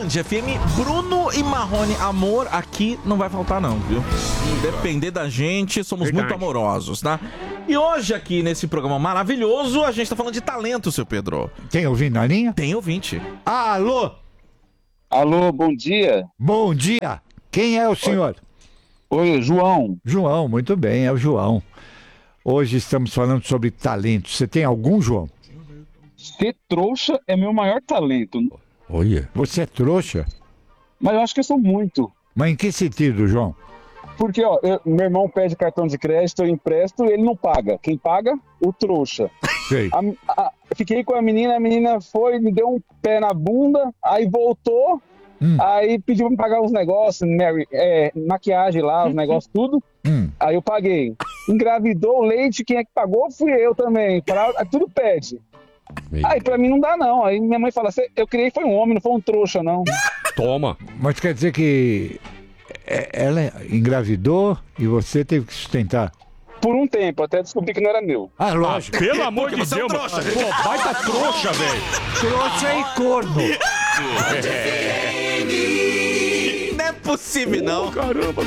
Band FM, Bruno e Marrone. Amor aqui não vai faltar não, viu? Depender da gente, somos muito amorosos, tá? E hoje aqui nesse programa maravilhoso, a gente tá falando de talento, seu Pedro. Tem ouvinte na linha? Tem ouvinte. Alô? Alô, bom dia. Bom dia. Quem é o senhor? Oi, João. João, muito bem, é o João. Hoje estamos falando sobre talento. Você tem algum, João? Ser trouxa é meu maior talento. Olha. Você é trouxa? Mas eu acho que eu sou muito. Mas em que sentido, João? Porque, ó, meu irmão pede cartão de crédito, eu empresto e ele não paga. Quem paga? O trouxa. Sei. Fiquei com a menina foi, me deu um pé na bunda, aí voltou, aí pediu pra me pagar os negócios, maquiagem lá, os negócios tudo. Aí eu paguei. Engravidou o leite, quem é que pagou? Fui eu também. Tudo pede. Aí pra mim não dá não. Aí minha mãe fala, eu criei foi um homem, não foi um trouxa não. Toma. Mas quer dizer que ela engravidou e você teve que sustentar? Por um tempo, até descobri que não era meu. Ah, lógico. Pelo amor de você é um Deus, trouxa. pô, baita trouxa, velho. Trouxa e corno. Não é possível, não. Caramba,